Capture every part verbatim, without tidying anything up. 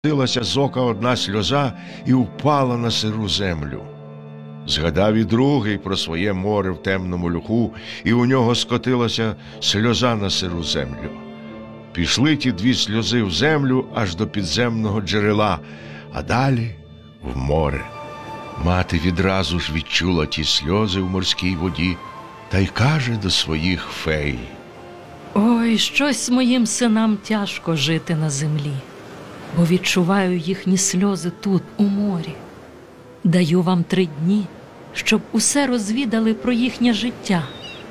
Скотилася з ока одна сльоза і впала на сиру землю. Згадав і другий про своє море в темному льоху, і у нього скотилася сльоза на сиру землю. Пішли ті дві сльози в землю аж до підземного джерела, а далі в море. Мати відразу ж відчула ті сльози в морській воді та й каже до своїх фей: «Ой, щось моїм синам тяжко жити на землі, бо відчуваю їхні сльози тут, у морі. Даю вам три дні, щоб усе розвідали про їхнє життя».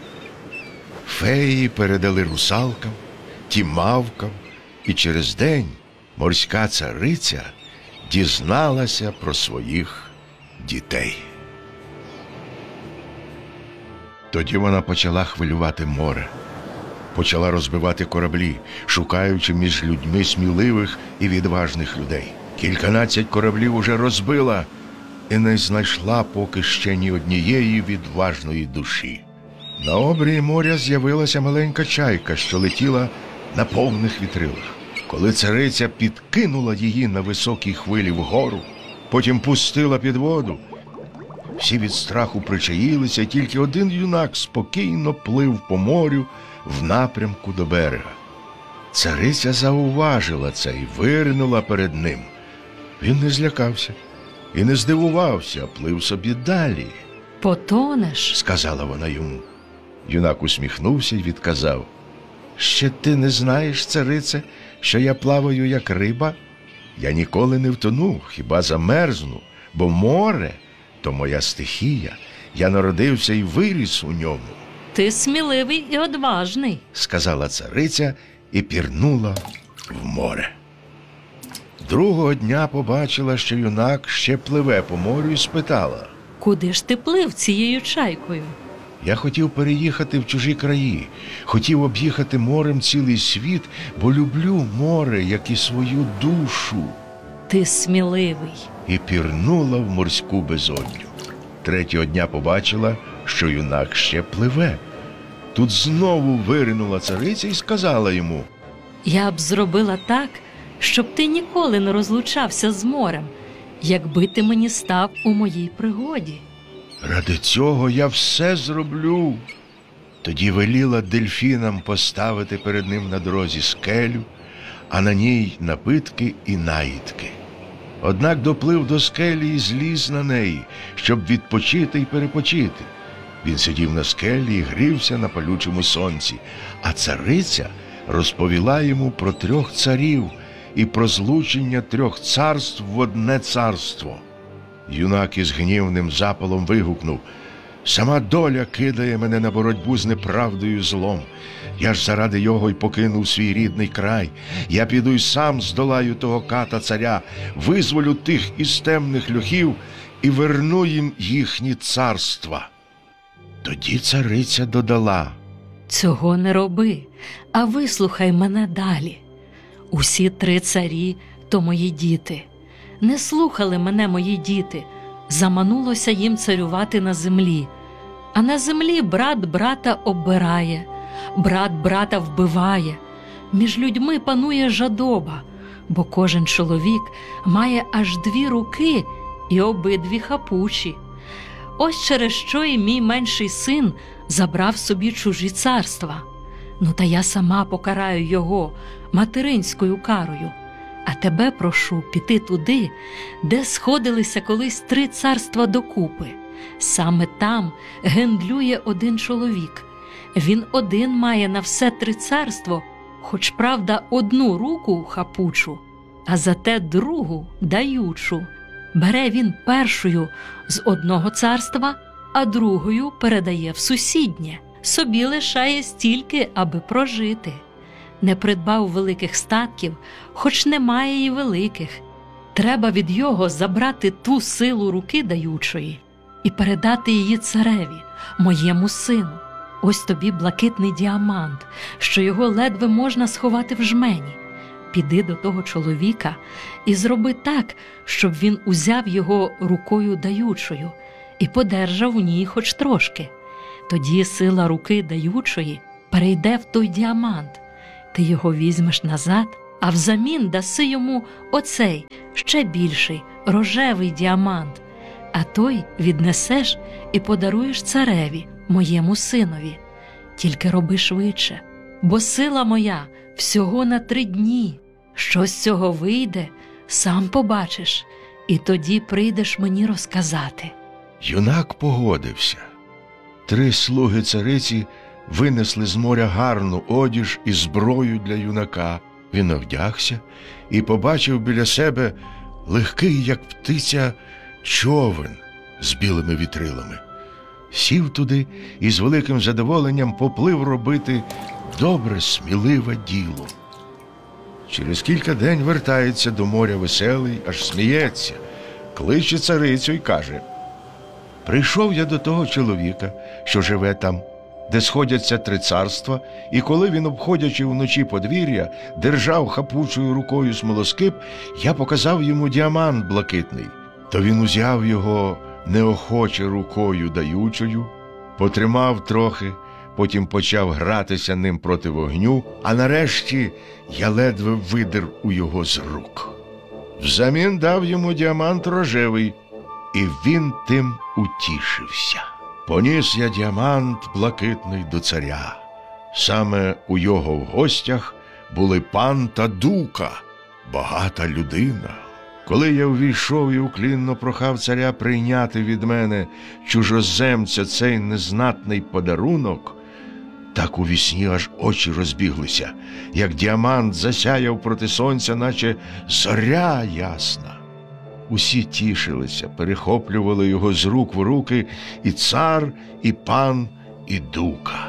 Феї передали русалкам, ті мавкам, і через день морська цариця дізналася про своїх дітей. Тоді вона почала хвилювати море, почала розбивати кораблі, шукаючи між людьми сміливих і відважних людей. Кільканадцять кораблів уже розбила і не знайшла поки ще ні однієї відважної душі. На обрії моря з'явилася маленька чайка, що летіла на повних вітрилах. Коли цариця підкинула її на високій хвилі вгору, потім пустила під воду, всі від страху причаїлися, і тільки один юнак спокійно плив по морю в напрямку до берега. Цариця зауважила це і виринула перед ним. Він не злякався і не здивувався, а плив собі далі. «Потонеш», – сказала вона йому. Юнак усміхнувся і відказав: «Ще ти не знаєш, царице, що я плаваю як риба? Я ніколи не втону, хіба замерзну, бо море – то моя стихія. Я народився і виріс у ньому». «Ти сміливий і одважний», – сказала цариця і пірнула в море. Другого дня побачила, що юнак ще пливе по морю, і спитала: «Куди ж ти плив цією чайкою?» «Я хотів переїхати в чужі краї, хотів об'їхати морем цілий світ, бо люблю море, як і свою душу». «Ти сміливий», і пірнула в морську безодню. Третього дня побачила, що юнак ще пливе. Тут знову виринула цариця і сказала йому: «Я б зробила так, щоб ти ніколи не розлучався з морем, якби ти мені став у моїй пригоді». «Ради цього я все зроблю». Тоді веліла дельфінам поставити перед ним на дорозі скелю, а на ній напитки і наїдки. Однак доплив до скелі і зліз на неї, щоб відпочити й перепочити. Він сидів на скелі і грівся на палючому сонці, а цариця розповіла йому про трьох царів і про злучення трьох царств в одне царство. Юнак із гнівним запалом вигукнув: «Сама доля кидає мене на боротьбу з неправдою і злом. Я ж заради його й покинув свій рідний край. Я піду й сам здолаю того ката царя, визволю тих із темних льохів і верну їм їхні царства». Тоді цариця додала: «Цього не роби, а вислухай мене далі. Усі три царі – то мої діти. Не слухали мене мої діти, заманулося їм царювати на землі. А на землі брат брата оббирає, брат брата вбиває. Між людьми панує жадоба, бо кожен чоловік має аж дві руки і обидві хапучі. Ось через що і мій менший син забрав собі чужі царства. Ну та я сама покараю його материнською карою. А тебе прошу піти туди, де сходилися колись три царства докупи. Саме там гендлює один чоловік. Він один має на все три царство, хоч, правда, одну руку хапучу, а зате другу даючу. Бере він першою з одного царства, а другою передає в сусіднє. Собі лишає стільки, аби прожити. Не придбав великих статків, хоч немає і великих. Треба від його забрати ту силу руки даючої і передати її цареві, моєму сину. Ось тобі блакитний діамант, що його ледве можна сховати в жмені. Піди до того чоловіка і зроби так, щоб він узяв його рукою даючою і подержав у ній хоч трошки. Тоді сила руки даючої перейде в той діамант. Ти його візьмеш назад а взамін даси йому оцей, ще більший, рожевий діамант, а той віднесеш і подаруєш цареві, моєму синові. Тільки роби швидше, бо сила моя всього на три дні. Що з цього вийде, сам побачиш, і тоді прийдеш мені розказати». Юнак погодився. Три слуги цариці винесли з моря гарну одіж і зброю для юнака. Він овдягся і побачив біля себе легкий, як птиця, човен з білими вітрилами. Сів туди і з великим задоволенням поплив робити добре, сміливе діло. Через кілька день вертається до моря веселий, аж сміється, кличе царицю і каже: «Прийшов я до того чоловіка, що живе там, де сходяться три царства, і коли він, обходячи вночі подвір'я, держав хапучою рукою смолоскип, я показав йому діамант блакитний. То він узяв його неохоче рукою даючою, потримав трохи, потім почав гратися ним проти вогню, а нарешті я ледве видер у його з рук. Взамін дав йому діамант рожевий, і він тим утішився. Поніс я діамант блакитний до царя. Саме у його в гостях були пан та дука, багата людина. Коли я увійшов і уклінно прохав царя прийняти від мене, чужоземця, цей незнатний подарунок, так у вісні аж очі розбіглися, як діамант засяяв проти сонця, наче зоря ясна. Усі тішилися, перехоплювали його з рук в руки і цар, і пан, і дука.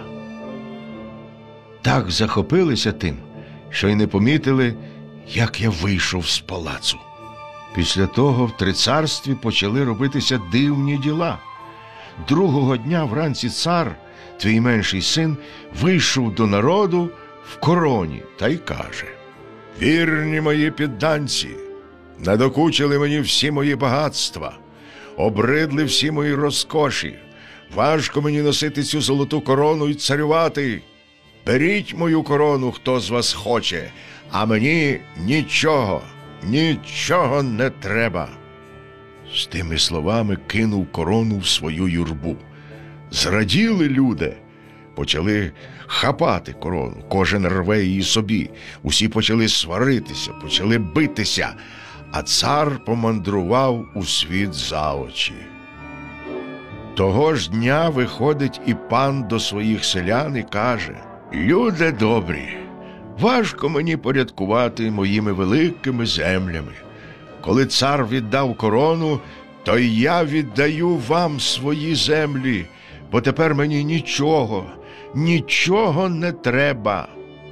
Так захопилися тим, що й не помітили, як я вийшов з палацу. Після того в трицарстві почали робитися дивні діла. Другого дня вранці цар, твій менший син, вийшов до народу в короні та й каже: «Вірні мої підданці, надокучили мені всі мої багатства, обридли всі мої розкоші, важко мені носити цю золоту корону і царювати. Беріть мою корону, хто з вас хоче, а мені нічого, нічого не треба». З тими словами кинув корону в свою юрбу. Зраділи люди, почали хапати корону, кожен рве її собі, усі почали сваритися, почали битися, а цар помандрував у світ за очі. Того ж дня виходить і пан до своїх селян і каже: «Люди добрі, важко мені порядкувати моїми великими землями. Коли цар віддав корону, то й я віддаю вам свої землі, бо тепер мені нічого, нічого не треба».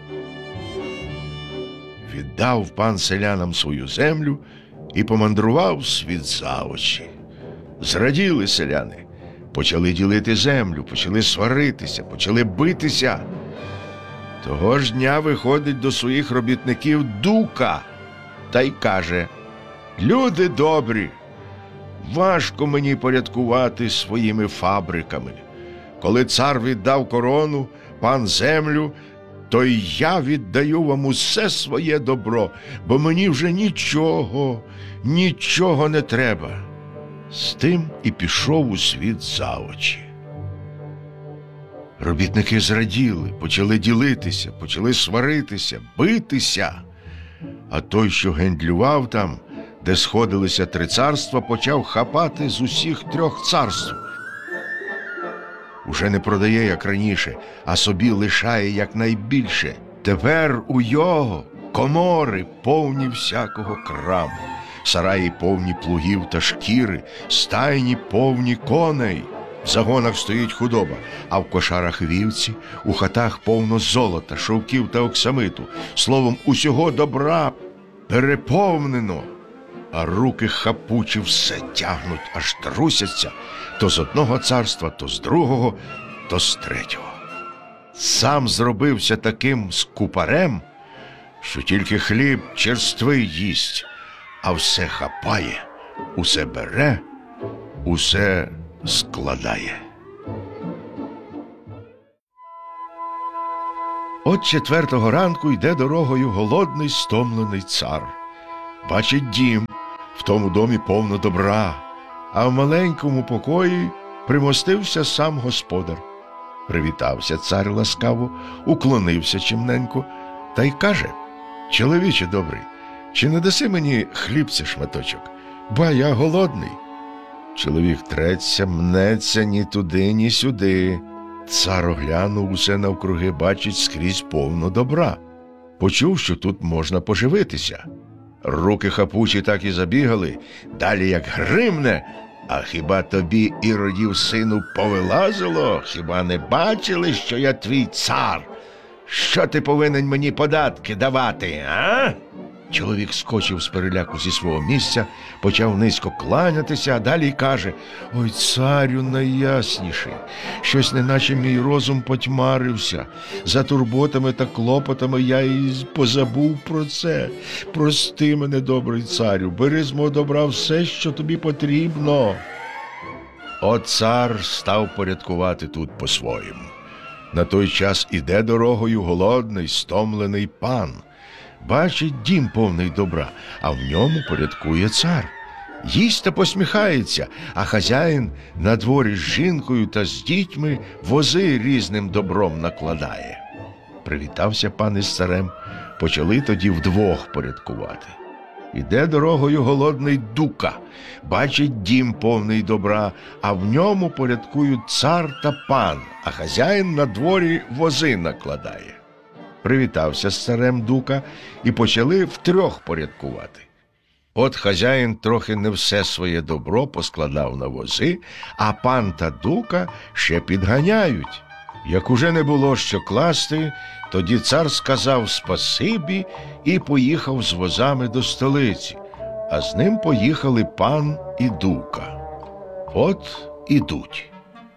Віддав пан селянам свою землю і помандрував світ за очі. Зраділи селяни, почали ділити землю, почали сваритися, почали битися. Того ж дня виходить до своїх робітників дука та й каже: «Люди добрі, важко мені порядкувати своїми фабриками. Коли цар віддав корону, пан землю, то й я віддаю вам усе своє добро, бо мені вже нічого, нічого не треба». З тим і пішов у світ за очі. Робітники зраділи, почали ділитися, почали сваритися, битися. А той, що гендлював там, де сходилися три царства, почав хапати з усіх трьох царств. Уже не продає, як раніше, а собі лишає якнайбільше. Тепер у його комори повні всякого краму, сараї повні плугів та шкіри, стайні повні коней. В загонах стоїть худоба, а в кошарах вівці, у хатах повно золота, шовків та оксамиту. Словом, усього добра переповнено. А руки хапучі все тягнуть, аж трусяться то з одного царства, то з другого, то з третього. Сам зробився таким скупарем, що тільки хліб черствий їсть, а все хапає, усе бере, усе складає. От четвертого ранку йде дорогою голодний, стомлений цар. Бачить дім, в тому домі повно добра, а в маленькому покої примостився сам господар. Привітався цар ласкаво, уклонився чимненько та й каже: «Чоловіче добрий, чи не даси мені хлібця шматочок? Ба я голодний». Чоловік треться, мнеться ні туди, ні сюди. Цар оглянув усе навкруги, бачить скрізь повно добра. Почув, що тут можна поживитися. Руки хапучі так і забігали, далі як гримне. А хіба тобі, Іродів сину, повилазило? Хіба не бачили, що я твій цар? Що ти повинен мені податки давати, а? Чоловік скочив з переляку зі свого місця, почав низько кланятися, а далі й каже: «Ой, царю найясніший, щось неначе мій розум потьмарився. За турботами та клопотами я і позабув про це. Прости мене, добрий царю, бери з мого добра все, що тобі потрібно». От цар став порядкувати тут по-своєму. На той час іде дорогою голодний, стомлений пан. Бачить дім повний добра, а в ньому порядкує цар. Їсть та посміхається, а хазяїн на дворі з жінкою та з дітьми вози різним добром накладає. Привітався пан із царем, почали тоді вдвох порядкувати. Іде дорогою голодний дука, бачить дім повний добра, а в ньому порядкують цар та пан, а хазяїн на дворі вози накладає. Привітався з царем дука і почали втрьох порядкувати. От хазяїн трохи не все своє добро поскладав на вози, а пан та дука ще підганяють. Як уже не було що класти, тоді цар сказав спасибі і поїхав з возами до столиці, а з ним поїхали пан і дука. От ідуть.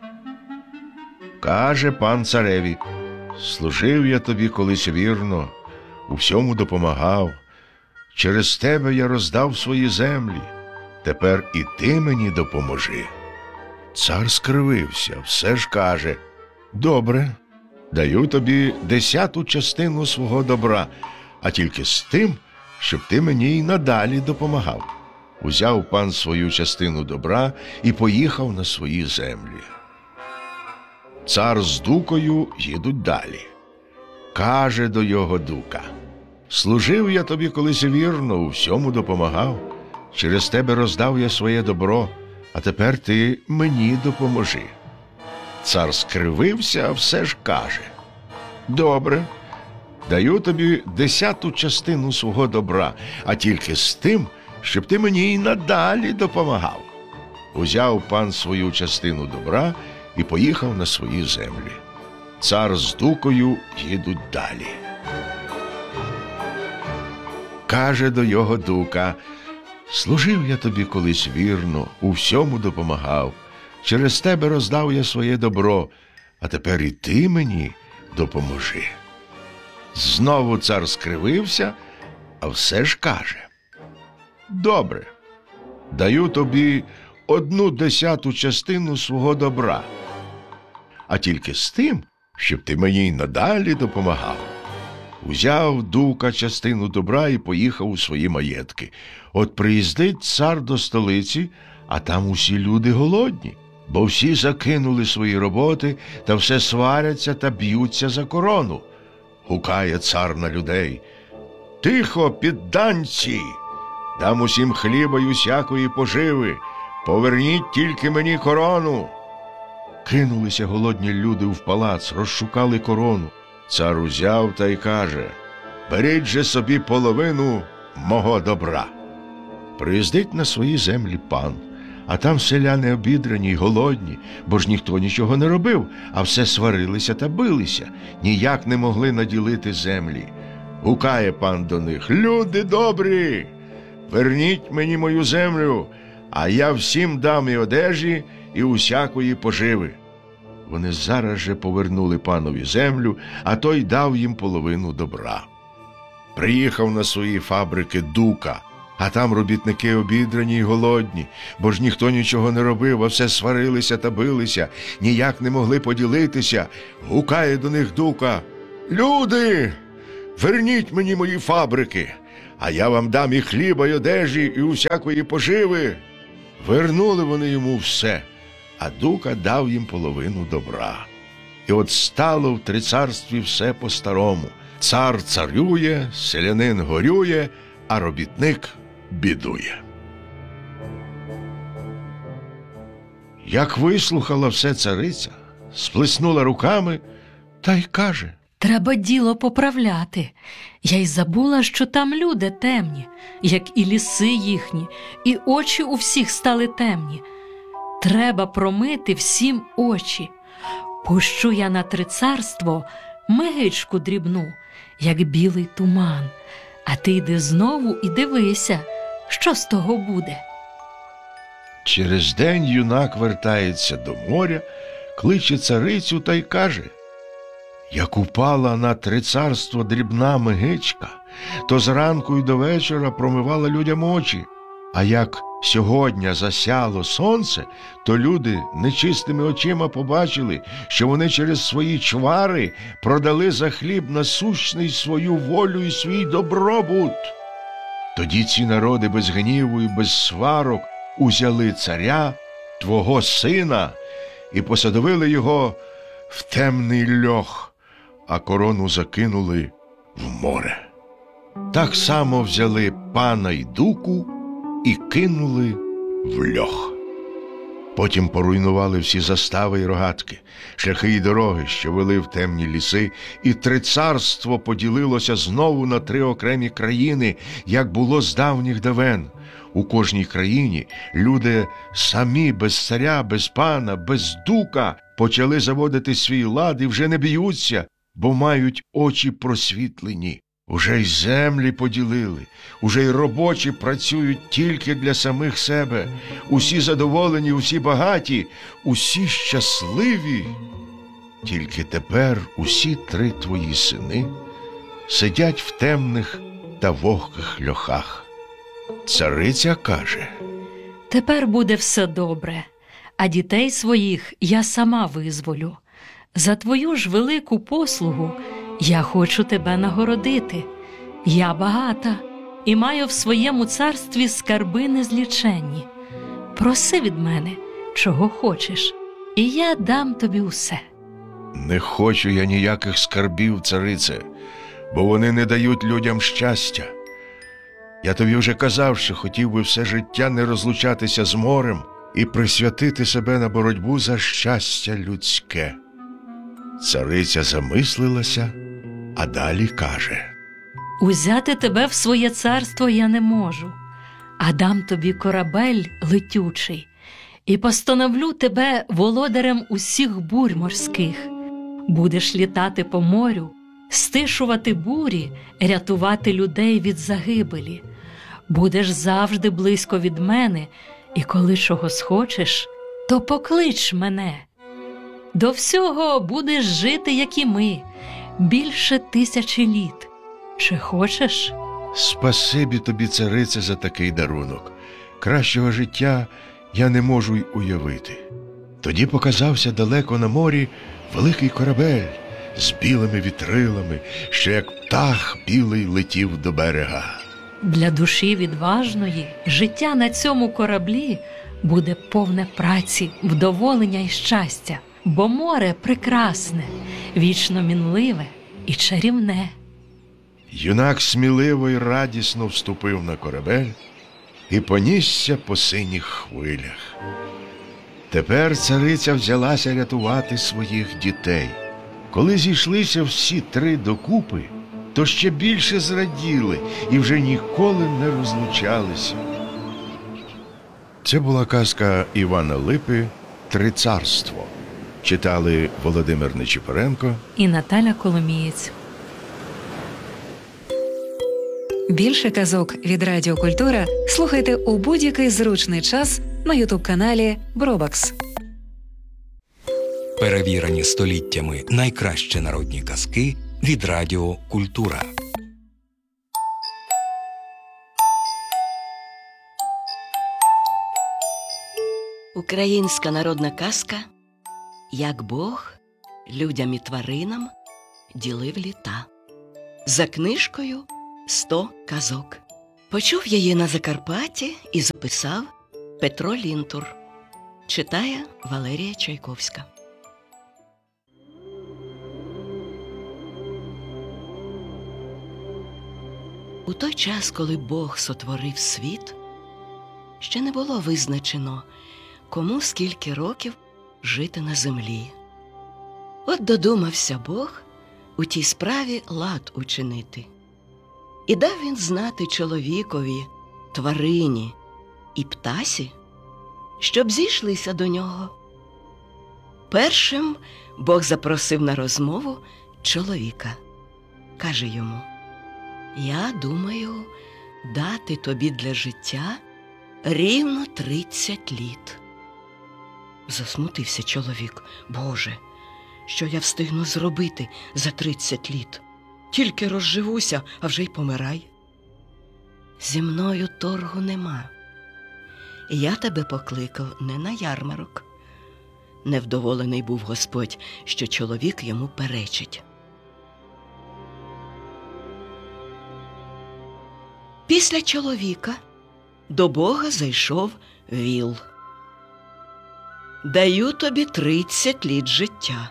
Каже пан цареві: «Служив я тобі колись вірно, у всьому допомагав. Через тебе я роздав свої землі. Тепер і ти мені допоможи». Цар скривився, все ж каже: «Добре, даю тобі десяту частину свого добра, а тільки з тим, щоб ти мені й надалі допомагав». Узяв пан свою частину добра і поїхав на свої землі. Цар з дукою їдуть далі. Каже до його дука: «Служив я тобі колись вірно, у всьому допомагав. Через тебе роздав я своє добро, а тепер ти мені допоможи». Цар скривився, а все ж каже: «Добре, даю тобі десяту частину свого добра, а тільки з тим, щоб ти мені й надалі допомагав». Узяв пан свою частину добра і поїхав на свої землі. Цар з дукою їдуть далі. Каже до його дука: «Служив я тобі колись вірно, у всьому допомагав. Через тебе роздав я своє добро, а тепер і ти мені допоможи». Знову цар скривився, а все ж каже: «Добре, даю тобі одну десяту частину свого добра, а тільки з тим, щоб ти мені й надалі допомагав». Узяв дука частину добра і поїхав у свої маєтки. От приїздить цар до столиці, а там усі люди голодні, бо всі закинули свої роботи та все сваряться та б'ються за корону. Гукає цар на людей: «Тихо, підданці! Дам усім хліба й усякої поживи, поверніть тільки мені корону». Кинулися голодні люди в палац, розшукали корону. Цар узяв та й каже: «Беріть же собі половину мого добра». Приїздить на свої землі пан, а там селяни обідрані й голодні, бо ж ніхто нічого не робив, а все сварилися та билися, ніяк не могли наділити землі. Гукає пан до них: «Люди добрі, верніть мені мою землю, а я всім дам і одежі, і усякої поживи». Вони зараз же повернули панові землю, а той дав їм половину добра. Приїхав на свої фабрики дука, а там робітники обідрані й голодні, бо ж ніхто нічого не робив, а все сварилися та билися, ніяк не могли поділитися. Гукає до них дука: Люди, верніть мені мої фабрики, а я вам дам і хліба, й одежі, і усякої поживи. Вернули вони йому все, а Дука дав їм половину добра. І от стало в трицарстві все по-старому. Цар царює, селянин горює, а робітник бідує. Як вислухала все цариця, сплеснула руками та й каже: Треба діло поправляти. Я й забула, що там люди темні, як і ліси їхні, і очі у всіх стали темні. Треба промити всім очі. Пущу я на трицарство мигичку дрібну, як білий туман. А ти йди знову і дивися, що з того буде. Через день юнак вертається до моря, кличе царицю та й каже: як упала на трицарство дрібна мигичка, то зранку й до вечора промивала людям очі, а як сьогодні засяло сонце, то люди нечистими очима побачили, що вони через свої чвари продали за хліб насущний свою волю і свій добробут. Тоді ці народи без гніву і без сварок узяли царя, твого сина, і посадовили його в темний льох, а корону закинули в море. Так само взяли пана й Дуку і кинули в льох. Потім поруйнували всі застави й рогатки, шляхи й дороги, що вели в темні ліси, і трицарство поділилося знову на три окремі країни, як було з давніх давен. У кожній країні люди самі, без царя, без пана, без Дука, почали заводити свій лад і вже не б'ються, бо мають очі просвітлені. Уже й землі поділили, уже й робочі працюють тільки для самих себе. Усі задоволені, усі багаті, усі щасливі. Тільки тепер усі три твої сини сидять в темних та вогких льохах. Цариця каже: Тепер буде все добре, а дітей своїх я сама визволю. За твою ж велику послугу я хочу тебе нагородити. Я багата і маю в своєму царстві скарби незліченні. Проси від мене, чого хочеш, і я дам тобі усе. Не хочу я ніяких скарбів, царице, бо вони не дають людям щастя. Я тобі вже казав, що хотів би все життя не розлучатися з морем і присвятити себе на боротьбу за щастя людське. Цариця замислилася, а далі каже: Узяти тебе в своє царство я не можу, а дам тобі корабель летючий і постановлю тебе володарем усіх бурь морських. Будеш літати по морю, стишувати бурі, рятувати людей від загибелі. Будеш завжди близько від мене, і коли чого схочеш, то поклич мене. До всього будеш жити, як і ми, більше тисячі літ. Чи хочеш? Спасибі тобі, царице, за такий дарунок. Кращого життя я не можу й уявити. Тоді показався далеко на морі великий корабель з білими вітрилами, що як птах білий летів до берега. Для душі відважної життя на цьому кораблі буде повне праці, вдоволення і щастя, бо море прекрасне, вічно мінливе і чарівне. Юнак сміливо й радісно вступив на корабель і понісся по синіх хвилях. Тепер цариця взялася рятувати своїх дітей. Коли зійшлися всі три докупи, то ще більше зраділи і вже ніколи не розлучалися. Це була казка Івана Липи «Трицарство». Читали Володимир Нечипоренко і Наталя Коломієць. Більше казок від Радіо Культура слухайте у будь-який зручний час на ютуб-каналі Бробакс. Перевірені століттями найкращі народні казки від Радіо Культура. Українська народна казка «Як Бог людям і тваринам ділив літа. За книжкою «Сто казок». Почув її на Закарпатті і записав Петро Лінтур. Читає Валерія Чайковська. У той час, коли Бог сотворив світ, ще не було визначено, кому скільки років жити на землі. От додумався Бог у тій справі лад учинити. І дав він знати чоловікові, тварині і птасі, щоб зійшлися до нього. Першим Бог запросив на розмову чоловіка. Каже йому: «Я думаю дати тобі для життя рівно тридцять літ». Засмутився чоловік. «Боже, що я встигну зробити за тридцять літ? Тільки розживуся, а вже й помирай. Зі мною торгу нема. Я тебе покликав не на ярмарок». Невдоволений був Господь, що чоловік йому перечить. Після чоловіка до Бога зайшов віл. «Даю тобі тридцять літ життя».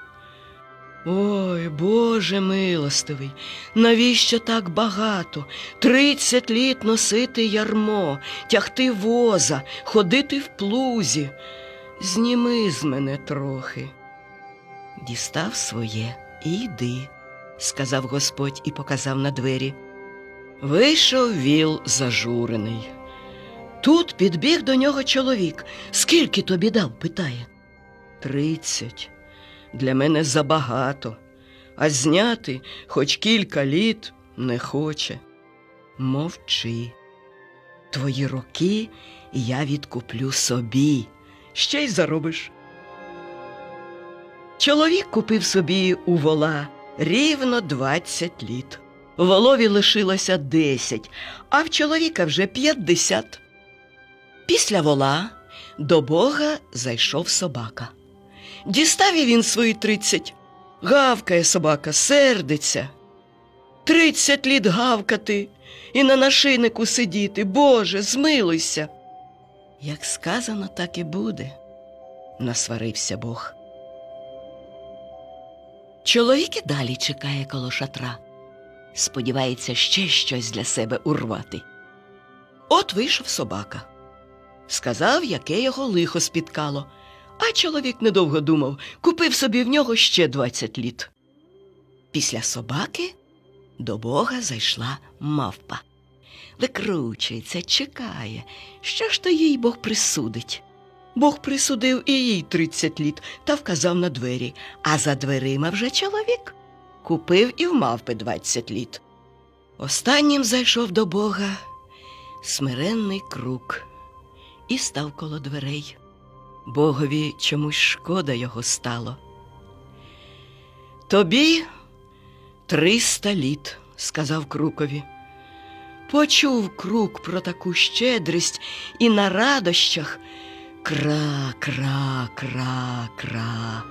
«Ой, Боже милостивий, навіщо так багато? Тридцять літ носити ярмо, тягти воза, ходити в плузі. Зніми з мене трохи». «Дістав своє і йди», – сказав Господь і показав на двері. Вийшов віл зажурений. Тут підбіг до нього чоловік. «Скільки тобі дав?» – питає. «Тридцять. Для мене забагато, а зняти хоч кілька літ не хоче». «Мовчи. Твої роки я відкуплю собі. Ще й заробиш». Чоловік купив собі у вола рівно двадцять літ. Волові лишилося десять, а в чоловіка вже п'ятдесят. Після вола до Бога зайшов собака. Дістав і він свої тридцять. Гавкає собака, сердиться. Тридцять літ гавкати і на нашийнику сидіти. Боже, змилуйся. Як сказано, так і буде, насварився Бог. Чоловік і далі чекає коло шатра. Сподівається ще щось для себе урвати. От вийшов собака. Сказав, яке його лихо спіткало. А чоловік недовго думав, купив собі в нього ще двадцять літ. Після собаки до Бога зайшла мавпа. Викручується, чекає, що ж то їй Бог присудить. Бог присудив і їй тридцять літ та вказав на двері, а за дверима вже чоловік. Купив і в мавпи двадцять літ. Останнім зайшов до Бога смиренний крук і став коло дверей. Богові чомусь шкода його стало. «Тобі триста літ», – сказав крукові. Почув крук про таку щедрість і на радощах кра, кра, кра, кра.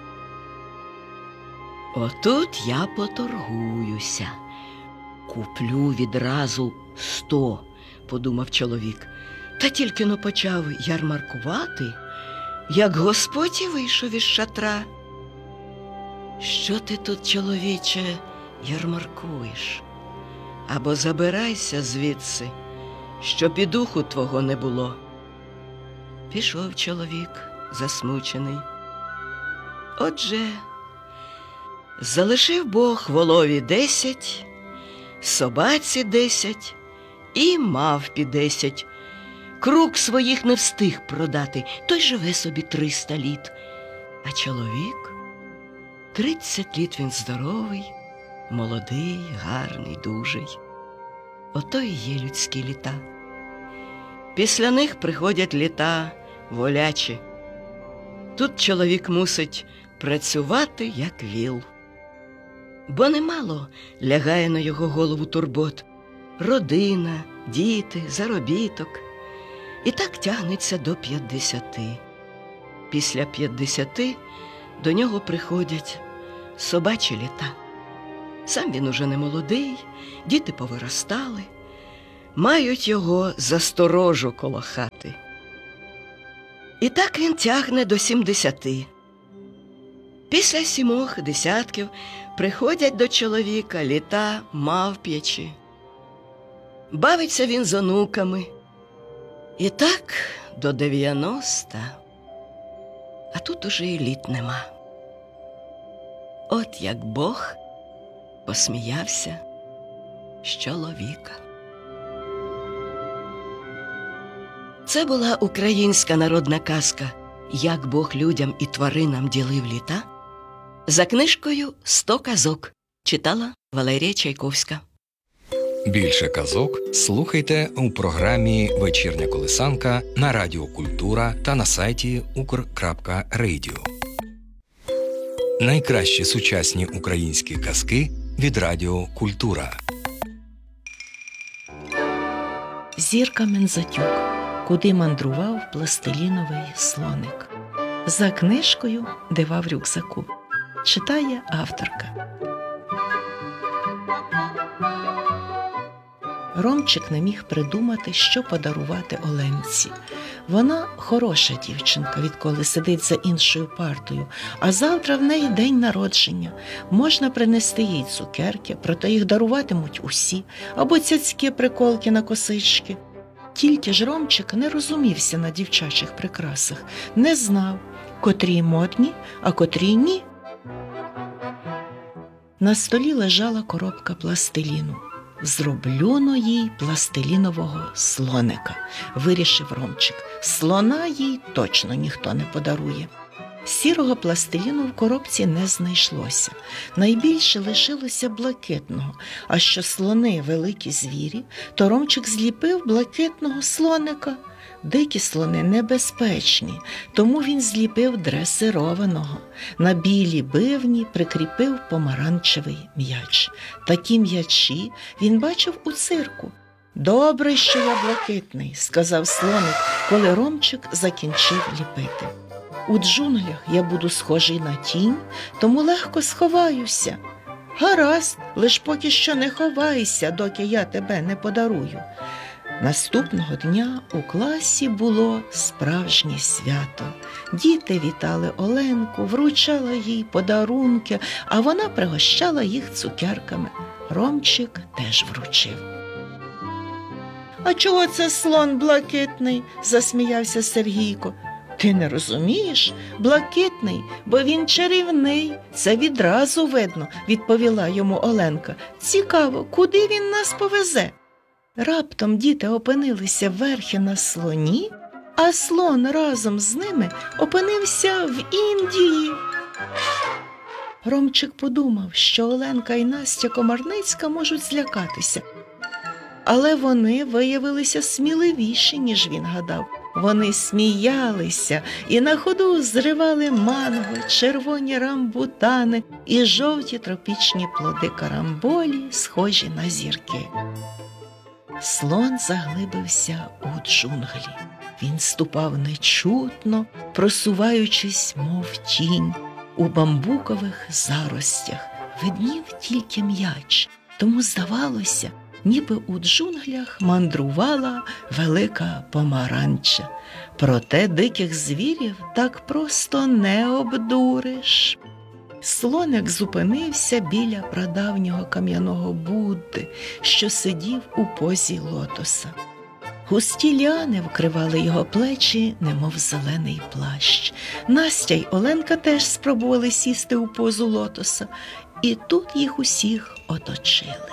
«Отут я поторгуюся. Куплю відразу сто», – подумав чоловік. Та тільки но почав ярмаркувати, як Господь і вийшов із шатра. «Що ти тут, чоловіче, ярмаркуєш? Або забирайся звідси, щоб і духу твого не було». Пішов чоловік, засмучений. Отже, залишив Бог волові десять, собаці десять і мавпі десять. Крук своїх не встиг продати, той живе собі триста літ. А чоловік, тридцять літ він здоровий, молодий, гарний, дужий. Ото і є людські літа. Після них приходять літа волячі. Тут чоловік мусить працювати, як віл. Бо немало лягає на його голову турбот. Родина, діти, заробіток. І так тягнеться до п'ятдесяти. Після п'ятдесяти до нього приходять собачі літа. Сам він уже не молодий, діти повиростали, мають його за сторожу коло хати. І так він тягне до сімдесяти. Після сімох десятків приходять до чоловіка літа мавп'ячі. Бавиться він з онуками. І так до дев'яноста. А тут уже і літ нема. От як Бог посміявся з чоловіка. Це була українська народна казка «Як Бог людям і тваринам ділив літа» за книжкою «Сто казок» читала Валерія Чайковська. Більше казок слухайте у програмі «Вечірня колисанка» на Радіо Культура та на сайті укр крапка радіо. Найкращі сучасні українські казки від Радіо Культура. Зірка Мензатюк. Куди мандрував пластиліновий слоник. За книжкою «Дива в рюкзаку». Читає авторка. Ромчик не міг придумати, що подарувати Оленці. Вона хороша дівчинка, відколи сидить за іншою партою, а завтра в неї день народження. Можна принести їй цукерки, проте їх даруватимуть усі, або цяцькі приколки на косички. Тільки ж Ромчик не розумівся на дівчачих прикрасах, не знав, котрі модні, а котрі ні. На столі лежала коробка пластиліну. «Зроблюно їй пластилінового слоника», – вирішив Ромчик. Слона їй точно ніхто не подарує. Сірого пластиліну в коробці не знайшлося. Найбільше лишилося блакитного. А що слони – великі звірі, то Ромчик зліпив блакитного слоника. Дикі слони небезпечні, тому він зліпив дресированого. На білі бивні прикріпив помаранчевий м'яч. Такі м'ячі він бачив у цирку. «Добре, що я блакитний», – сказав слоник, коли Ромчик закінчив ліпити. «У джунглях я буду схожий на тінь, тому легко сховаюся». «Гаразд, лиш поки що не ховайся, доки я тебе не подарую». Наступного дня у класі було справжнє свято. Діти вітали Оленку, вручали їй подарунки, а вона пригощала їх цукерками. Ромчик теж вручив. «А чого це слон блакитний?» – засміявся Сергійко. «Ти не розумієш? Блакитний, бо він чарівний. Це відразу видно», – відповіла йому Оленка. «Цікаво, куди він нас повезе?» Раптом діти опинилися верхи на слоні, а слон разом з ними опинився в Індії. Ромчик подумав, що Оленка і Настя Комарницька можуть злякатися. Але вони виявилися сміливіші, ніж він гадав. Вони сміялися і на ходу зривали манго, червоні рамбутани і жовті тропічні плоди карамболі, схожі на зірки. Слон заглибився у джунглі. Він ступав нечутно, просуваючись, мов тінь. У бамбукових заростях виднів тільки м'яч, тому здавалося, ніби у джунглях мандрувала велика помаранча. Проте диких звірів так просто не обдуриш. Слоник зупинився біля прадавнього кам'яного Будди, що сидів у позі лотоса. Густі ліани вкривали його плечі, немов зелений плащ. Настя й Оленка теж спробували сісти у позу лотоса, і тут їх усіх оточили.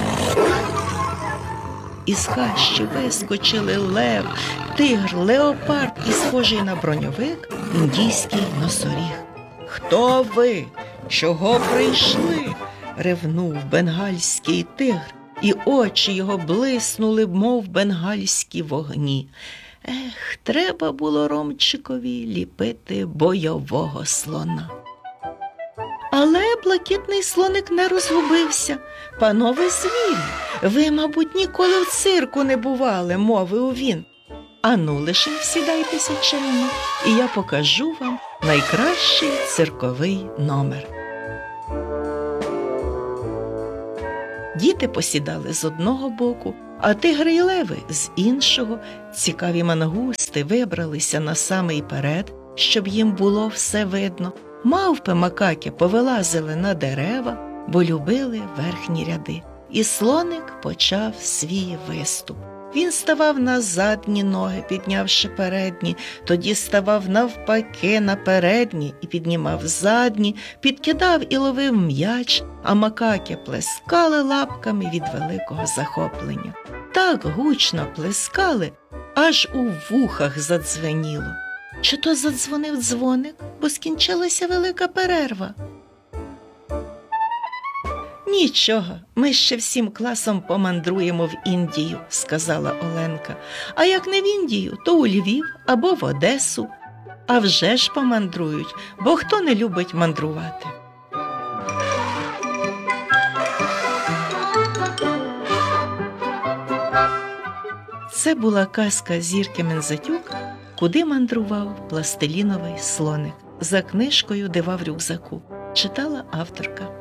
Із хащі вискочили лев, тигр, леопард і, схожий на броньовик, індійський носоріг. «Хто ви? Чого прийшли?» – ревнув бенгальський тигр, і очі його блиснули, мов бенгальські вогні. Ех, треба було Ромчикові ліпити бойового слона. Але блакитний слоник не розгубився. «Панове звірі, ви, мабуть, ніколи в цирку не бували», – мовив він. «Ану, лише сідайтеся чемно, і я покажу вам найкращий цирковий номер». Діти посідали з одного боку, а тигри й леви з іншого. Цікаві мангусти вибралися на самий перед, щоб їм було все видно. Мавпи макаки повилазили на дерева, бо любили верхні ряди. І слоник почав свій виступ. Він ставав на задні ноги, піднявши передні, тоді ставав навпаки на передні і піднімав задні, підкидав і ловив м'яч, а макаки плескали лапками від великого захоплення. Так гучно плескали, аж у вухах задзвеніло. Чи то задзвонив дзвоник, бо скінчилася велика перерва? «Нічого, ми ще всім класом помандруємо в Індію», – сказала Оленка. «А як не в Індію, то у Львів або в Одесу. А вже ж помандрують, бо хто не любить мандрувати?» Це була казка Зірки Мензатюк «Куди мандрував пластиліновий слоник» за книжкою «Дива в рюкзаку». Читала авторка.